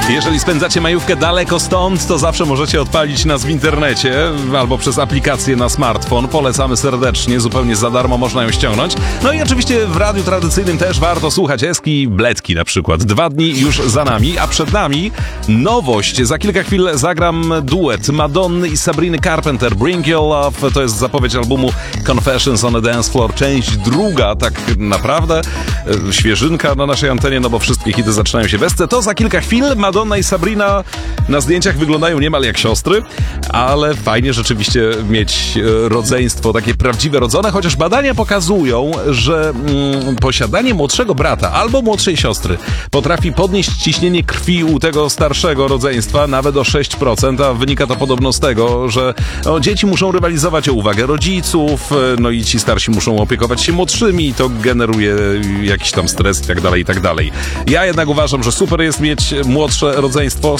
Jeżeli spędzacie majówkę daleko stąd, to zawsze możecie odpalić nas w internecie albo przez aplikację na smartfon. Polecamy serdecznie, zupełnie za darmo można ją ściągnąć. No i oczywiście w radiu tradycyjnym też warto słuchać Eski Bledki na przykład. 2 dni już za nami, a przed nami nowość. Za kilka chwil zagram duet Madonny i Sabriny Carpenter. Bring Your Love to jest zapowiedź albumu Confessions on a Dance Floor, część druga, tak naprawdę świeżynka na naszej antenie, no bo wszystkie hity zaczynają się w Esce. To za kilka chwil. Madonna i Sabrina na zdjęciach wyglądają niemal jak siostry, ale fajnie rzeczywiście mieć rodzeństwo, takie prawdziwe rodzone, chociaż badania pokazują, że posiadanie młodszego brata albo młodszej siostry potrafi podnieść ciśnienie krwi u tego starszego rodzeństwa nawet o 6%, a wynika to podobno z tego, że dzieci muszą rywalizować o uwagę rodziców, no i ci starsi muszą opiekować się młodszymi i to generuje jakiś tam stres i tak dalej, i tak dalej. Ja jednak uważam, że super jest mieć młodsze rodzeństwo.